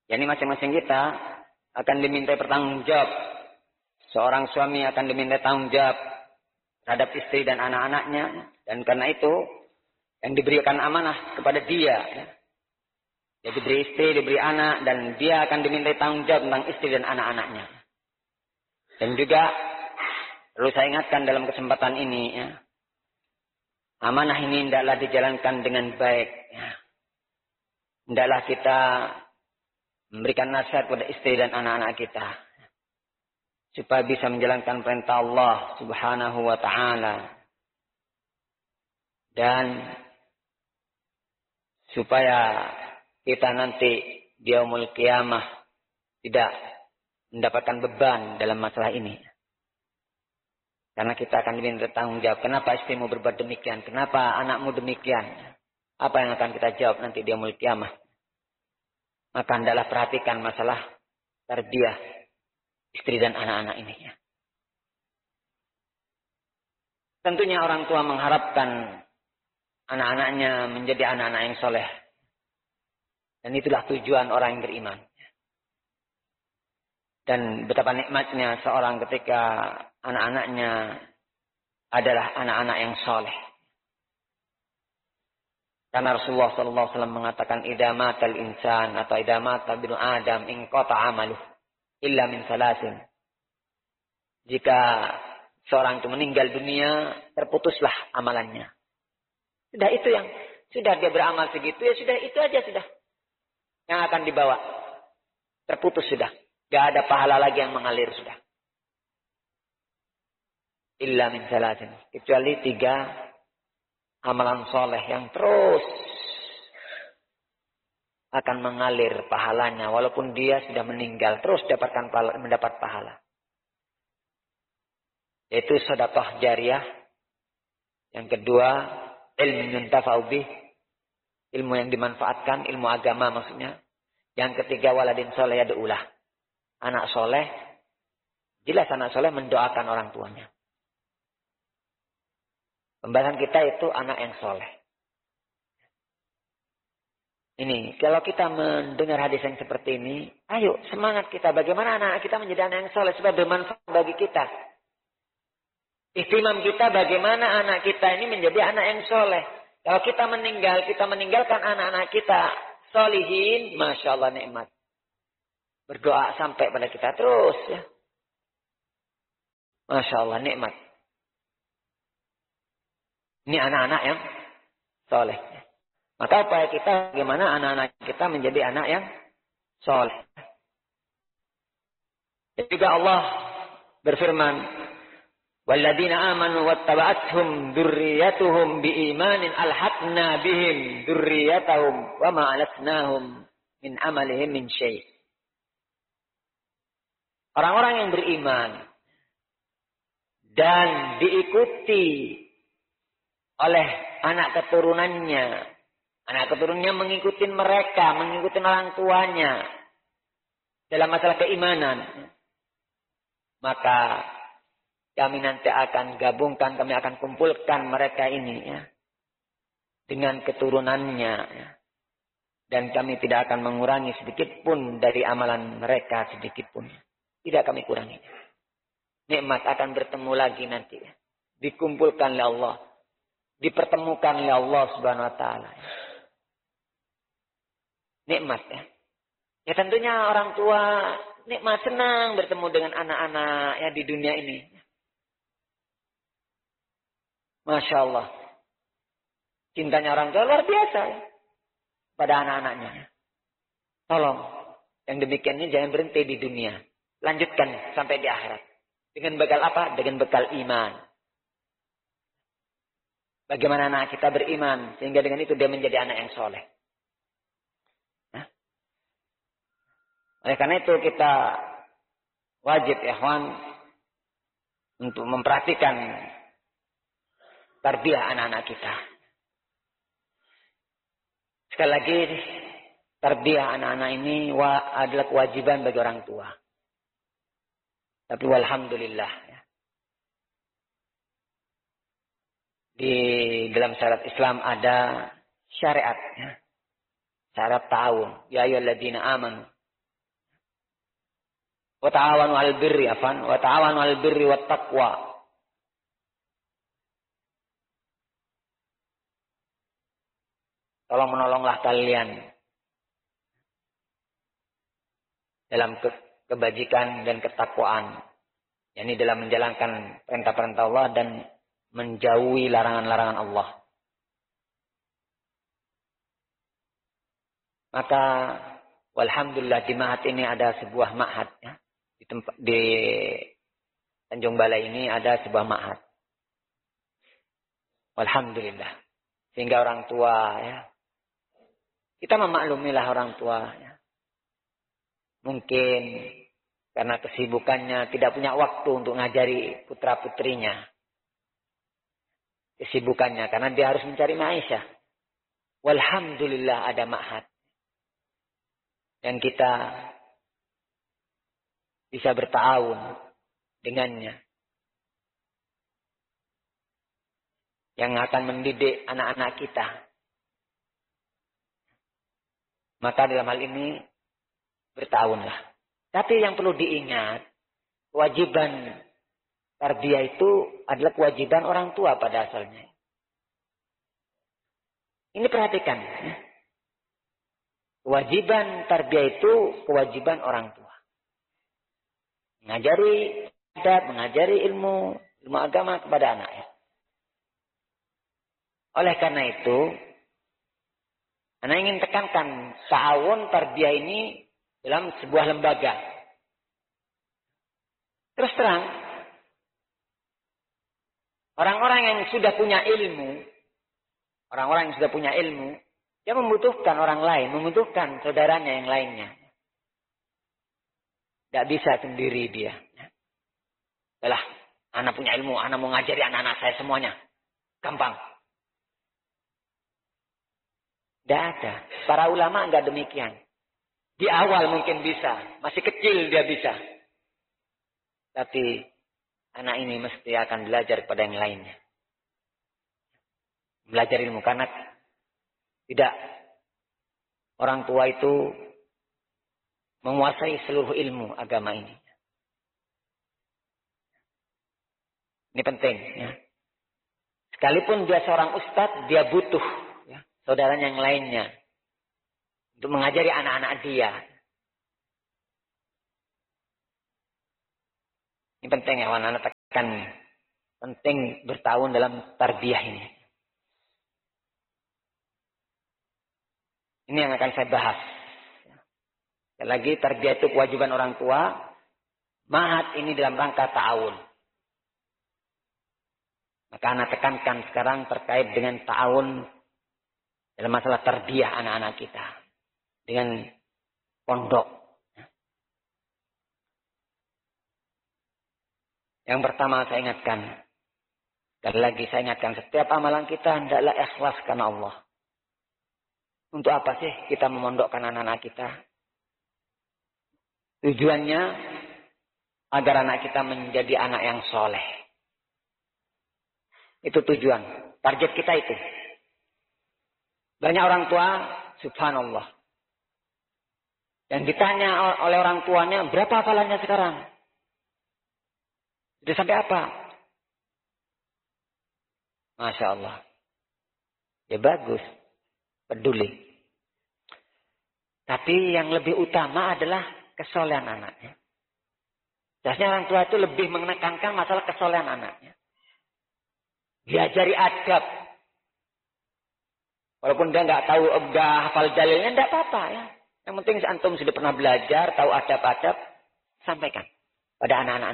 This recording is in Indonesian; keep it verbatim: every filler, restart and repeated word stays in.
Yani masing-masing kita akan diminta bertanggung jawab. Seorang suami akan diminta tanggung jawab terhadap istri dan anak-anaknya. Dan karena itu, yang diberikan amanah kepada dia. Dia diberi istri, diberi anak, dan dia akan diminta tanggung jawab tentang istri dan anak-anaknya. Dan juga, perlu saya ingatkan dalam kesempatan ini, ya, amanah ini hendaklah dijalankan dengan baik. Ya. Hendaklah kita memberikan nasihat kepada istri dan anak-anak kita. Supaya bisa menjalankan perintah Allah subhanahu wa ta'ala. Dan supaya kita nanti di yaumul qiyamah tidak mendapatkan beban dalam masalah ini. Karena kita akan diminta tanggung jawab. Kenapa istrimu berbuat demikian? Kenapa anakmu demikian? Apa yang akan kita jawab nanti di yaumul qiyamah? Maka hendaklah perhatikan masalah tarbiyah istri dan anak-anak ini. Tentunya orang tua mengharapkan anak-anaknya menjadi anak-anak yang soleh. Dan itulah tujuan orang yang beriman. Dan betapa nikmatnya seorang ketika anak-anaknya adalah anak-anak yang soleh. Karena Rasulullah sallallahu alaihi wasallam mengatakan idza matal insan atau idza mata ibnu Adam inqata amaluh illa min salasin. Jika seorang itu meninggal dunia, terputuslah amalannya. Sudah itu yang sudah dia beramal segitu, ya sudah itu aja sudah yang akan dibawa. Terputus sudah. Gak ada pahala lagi yang mengalir sudah. Illa min salasin. Kecuali tiga amalan soleh yang terus akan mengalir pahalanya. Walaupun dia sudah meninggal. Terus dapatkan pahala, mendapat pahala. Yaitu sedekah jariyah. Yang kedua, ilmu yuntafa'u bih. Ilmu yang dimanfaatkan, ilmu agama maksudnya. Yang ketiga, waladin soleh yad'ulah. Anak soleh, jelas anak soleh mendoakan orang tuanya. Pembahasan kita itu anak yang soleh. Ini, kalau kita mendengar hadis yang seperti ini, ayo semangat kita. Bagaimana anak kita menjadi anak yang soleh supaya bermanfaat bagi kita. Ihtimam kita bagaimana anak kita ini menjadi anak yang soleh. Kalau kita meninggal, kita meninggalkan anak-anak kita solihin, Masya Allah nikmat. Berdoa sampai pada kita terus ya. Masya Allah nikmat. Ini anak-anak yang soleh. Maka upaya kita bagaimana anak-anak kita menjadi anak yang soleh. Dan juga Allah berfirman, "Walladzina amanu wattaba'athum dzurriyyatuhum biimanin alhaqna bihim dzurriyyatahum wa ma alatnahum min amalihim min syai'." Orang-orang yang beriman dan diikuti oleh anak keturunannya. Anak keturunannya mengikuti mereka, mengikuti orang tuanya dalam masalah keimanan. Maka kami nanti akan gabungkan, kami akan kumpulkan mereka ini ya, dengan keturunannya. Ya. Dan kami tidak akan mengurangi sedikit pun dari amalan mereka sedikit pun. Tidak kami kurangi. Nikmat akan bertemu lagi nanti. Ya. Dikumpulkan oleh Allah. Dipertemukan oleh Allah subhanahu wa ta'ala. Nikmat ya. Ya tentunya orang tua nikmat senang bertemu dengan anak-anak ya di dunia ini. Masya Allah. Cintanya orang tua luar biasa ya. Pada anak-anaknya. Tolong. Yang demikian ini jangan berhenti di dunia. Lanjutkan sampai di akhirat. Dengan bekal apa? Dengan bekal iman. Bagaimana anak kita beriman. Sehingga dengan itu dia menjadi anak yang soleh. Nah. Oleh karena itu kita wajib ya kawan. Untuk memperhatikan tarbiyah anak-anak kita. Sekali lagi. Tarbiyah anak-anak ini adalah kewajiban bagi orang tua. Tapi walhamdulillah. Ya. Di dalam syariat Islam ada syariat. Ya. Syarat ta'awun. Ya ayyuhalladzina amanu. Wa ta'awanu 'alal birri afan, wa ta'awanu 'alal birri wat taqwa. Tolong menolonglah kalian dalam ke kebajikan dan ketakwaan, yakni dalam menjalankan perintah-perintah Allah dan menjauhi larangan-larangan Allah. Maka walhamdulillah di Ma'had ini ada sebuah ma'had ya. Di tempat di Tanjung Balai ini ada sebuah ma'had. Walhamdulillah. Sehingga orang tua ya, kita memaklumilah orang tua ya. Mungkin karena kesibukannya tidak punya waktu untuk ngajari putra-putrinya. Kesibukannya karena dia harus mencari maisha. Walhamdulillah ada ma'had. Dan kita bisa bertawun dengannya. Yang akan mendidik anak-anak kita. Maka dalam hal ini bertawunlah. Tapi yang perlu diingat, kewajiban tarbiyah itu adalah kewajiban orang tua pada asalnya. Ini perhatikan. Ya. Kewajiban tarbiyah itu kewajiban orang tua. Mengajari adab, mengajari ilmu, ilmu agama kepada anaknya. Oleh karena itu, anak ingin tekankan ta'awun tarbiyah ini dalam sebuah lembaga. Terus terang, orang-orang yang sudah punya ilmu, orang-orang yang sudah punya ilmu, dia membutuhkan orang lain, membutuhkan saudaranya yang lainnya. Tidak bisa sendiri dia. Yalah, anak punya ilmu, anak mau ngajari anak-anak saya semuanya. Gampang. Tidak ada. Para ulama enggak demikian. Di awal mungkin bisa. Masih kecil dia bisa. Tapi anak ini mesti akan belajar kepada yang lainnya. Belajar ilmu. Karena tidak. Orang tua itu menguasai seluruh ilmu agama ini. Ini penting. Ya. Sekalipun dia seorang ustadz, dia butuh ya, saudaranya yang lainnya. Untuk mengajari anak-anak dia. Ini penting ya, anak-anak tekan. Penting bertahun dalam tarbiyah ini. Ini yang akan saya bahas. Sekali lagi, tarbiyah itu kewajiban orang tua. Ma'had ini dalam rangka ta'awun. Maka anak tekankan sekarang terkait dengan ta'awun dalam masalah tarbiyah anak-anak kita. Dengan pondok. Yang pertama saya ingatkan. Sekali lagi saya ingatkan, setiap amalan kita hendaklah ikhlas karena Allah. Untuk apa sih kita memondokkan anak-anak kita? Tujuannya agar anak kita menjadi anak yang soleh. Itu tujuan. Target kita itu. Banyak orang tua, subhanallah. Dan ditanya oleh orang tuanya, berapa hafalannya sekarang? Sudah sampai apa? Masya Allah. Ya bagus. Peduli. Tapi yang lebih utama adalah kesolehan anaknya. Biasanya orang tua itu lebih menekankan masalah kesolehan anaknya. Diajari adab. Walaupun dia nggak tahu, nggak hafal dalilnya, nggak apa-apa ya. Yang penting antum sudah pernah belajar, tahu adab-adab, sampaikan pada anak-anak.